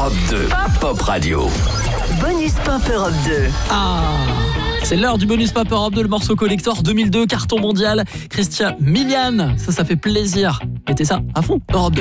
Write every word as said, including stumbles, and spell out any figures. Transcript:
Europe deux, Pop Radio. Bonus Pop Europe deux. Ah, c'est l'heure du Bonus Pop Europe deux, le morceau collector deux mille deux, carton mondial. Christian Milian, ça, ça fait plaisir. Mettez ça à fond, Europe deux.